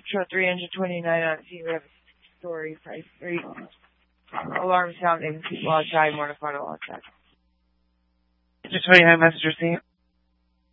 Foxtrot 329 on scene. We have a story, price 3. Alarm sounding. People outside, more to find outside. 29 messenger scene.